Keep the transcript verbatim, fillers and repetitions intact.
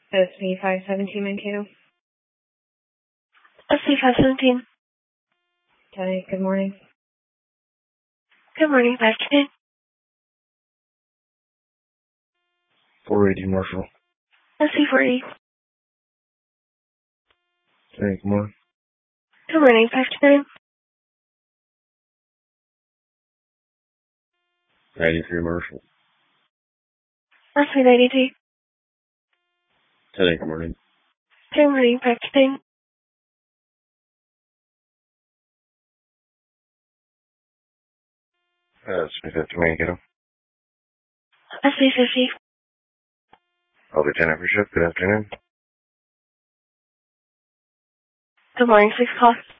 S B five seventeen Mankato. S B five seventeen. Hi, good morning. Good morning, good afternoon. four eighty Marshall. S B four eighty. Hey, good morning. Good morning, good afternoon. ninety-three Marshall. S B ninety-two. Hey, good morning. Good morning, good afternoon. Uh, S B fifty Mankato. S B fifty. I'll be ten every shift. Good afternoon. Good morning, six o'clock.